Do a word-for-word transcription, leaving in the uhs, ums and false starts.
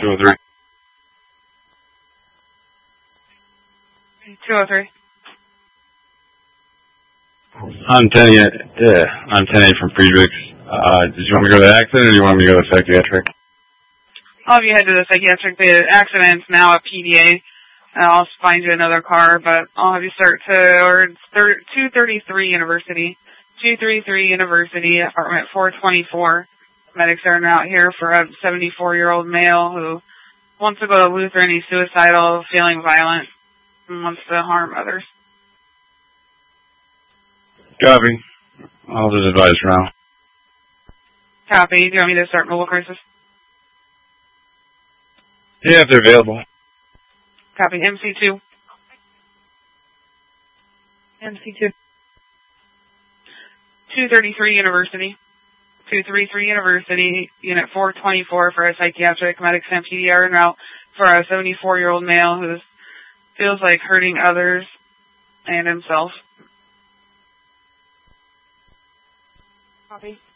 two oh three. two oh three. I'm ten eight, yeah, I'm ten eight from Friedrichs. Uh, did you want me to go to the accident, or do you want me to go to psychiatric? I'll have you head to the psychiatric. The accident's now a P D A. And I'll find you another car, but I'll have you start to, or two thirty-three University. two thirty-three University, apartment four twenty-four. Medics are out here for a seventy-four-year-old male who wants to go to Lutheran. He's suicidal, feeling violent, and wants to harm others. Copy. I'll just advise around. Copy. Do you want me to start mobile crisis? Yeah, if they're available. Copy. M C two. M C two. two thirty-three University. two thirty-three University, Unit four twenty-four for a psychiatric. Medics and P D are en route for a seventy-four-year-old male who feels like hurting others and himself. Copy.